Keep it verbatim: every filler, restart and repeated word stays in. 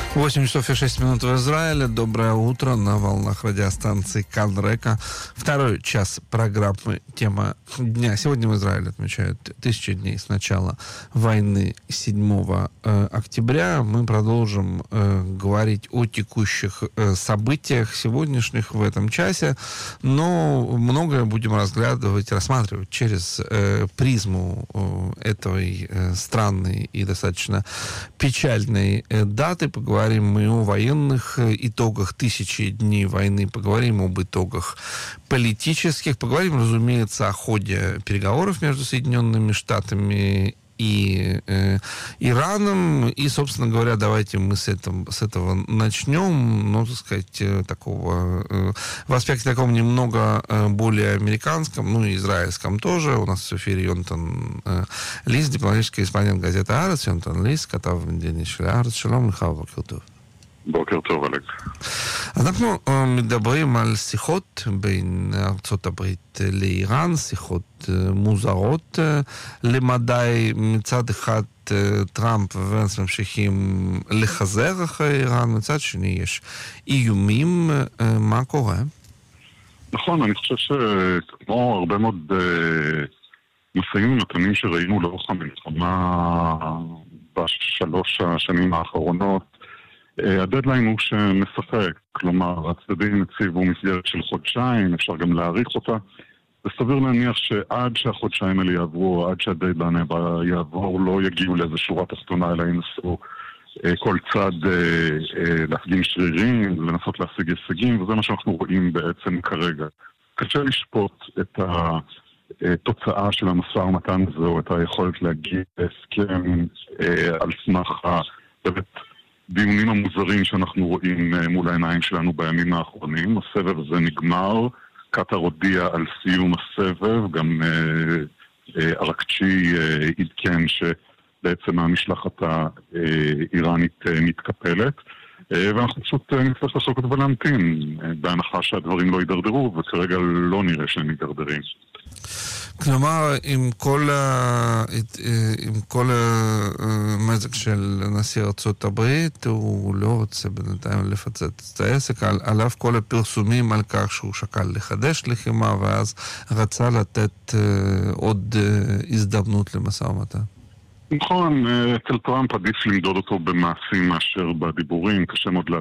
восемь часов и шесть минут в Израиле. Доброе утро на волнах радиостанции Канрека. Второй час программы «Тема дня». Сегодня в Израиле отмечают тысячу дней с начала войны седьмого октября. Мы продолжим э, говорить о текущих э, событиях сегодняшних в этом часе, но многое будем разглядывать, рассматривать через э, призму э, этой э, странной и достаточно печальной э, даты. Поговорим мы о военных итогах тысячи дней войны, поговорим об итогах политических, поговорим, разумеется, о ходе переговоров между Соединенными Штатами и э, Ираном. И, собственно говоря, давайте мы с, этом, с этого начнем, ну, так сказать, э, такого, э, в аспекте таком немного э, более американском, ну, и израильском тоже. У нас в эфире Йонатан э, Лис, дипломатический корреспондент газеты «Аарец». Йонатан Лис, כתב מדיני של הארץ. שלום לך, בוקר טוב. בוקר טוב, אלכס. אנחנו uh, מדברים על שיחות בין ארצות הברית לאיראן, שיחות uh, מוזרות uh, למדי. מצד אחד uh, טראמפ וונס ממשיכים לחזר אחרי איראן, מצד שני יש איומים. Uh, מה קורה? נכון, אני חושב שכמו הרבה מאוד uh, מסעים ומתנים שראינו לאורך המלחמה בשלוש השנים האחרונות, הדדליין הוא שמשחק, כלומר הצדדים הציבו מסגרת של חודשיים, אפשר גם להאריך אותה, וסביר להניח שעד שהחודשיים האלה יעברו, עד שהדדליין יעבור, לא יגיעו לאיזו שורה תחתונה, אלא ינסו כל צד להפגין שרירים, לנסות להשיג הישגים, וזה מה שאנחנו רואים בעצם כרגע. קשה לשפוט את התוצאה של המשא ומתן הזה, או את היכולת להגיע להסכם על סמך באמת דיונים המוזרים שאנחנו רואים מול העיניים שלנו בימים האחרונים. הסבב הזה נגמר, קטר הודיע על סיום הסבב, גם ארקצ'י עדכן שבעצם המשלחת האיראנית מתקפלת, ואנחנו פשוט נצטרך לעשות ולהמתין, בהנחה שהדברים לא יידרדרו, וכרגע לא נראה שהם יידרדרים. כלומר, עם כל, ה... עם כל המזג של נשיא ארצות הברית, הוא לא רוצה בינתיים לפצט את העסק, על, עליו כל הפרסומים על כך שהוא שקל לחדש לחימה, ואז רצה לתת עוד הזדמנות למשא ומתן. נכון, אצל טראמפ עדיף למדוד אותו במעשים מאשר בדיבורים, קשה מאוד